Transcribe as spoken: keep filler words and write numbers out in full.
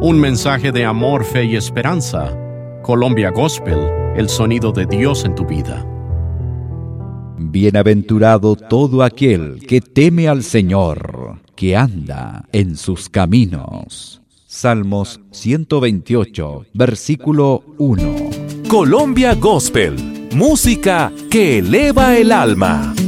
Un mensaje de amor, fe y esperanza. Colombia Gospel, el sonido de Dios en tu vida. Bienaventurado todo aquel que teme al Señor, que anda en sus caminos. Salmos ciento veintiocho, versículo uno. Colombia Gospel, música que eleva el alma.